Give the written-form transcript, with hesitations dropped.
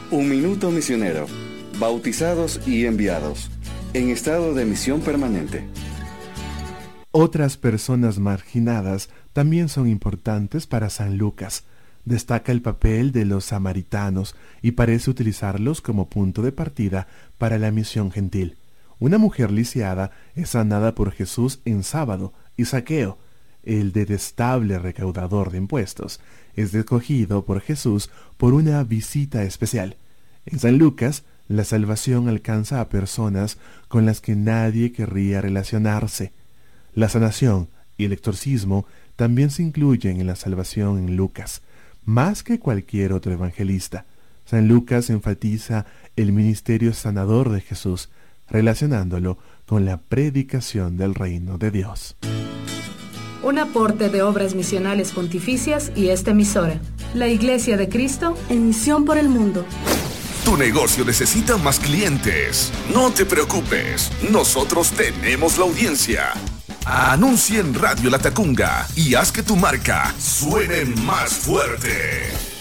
Un minuto misionero. Bautizados y enviados. En estado de misión permanente. Otras personas marginadas también son importantes para San Lucas. Destaca el papel de los samaritanos y parece utilizarlos como punto de partida para la misión gentil. Una mujer lisiada es sanada por Jesús en sábado, y Zaqueo, el detestable recaudador de impuestos, es escogido por Jesús por una visita especial. En San Lucas, la salvación alcanza a personas con las que nadie querría relacionarse. La sanación y el exorcismo también se incluyen en la salvación en Lucas, más que cualquier otro evangelista. San Lucas enfatiza el ministerio sanador de Jesús, relacionándolo con la predicación del reino de Dios. Un aporte de Obras Misionales Pontificias y esta emisora, la Iglesia de Cristo en misión por el mundo. Tu negocio necesita más clientes. No te preocupes, nosotros tenemos la audiencia. Anuncia en Radio La Tacunga y haz que tu marca suene más fuerte.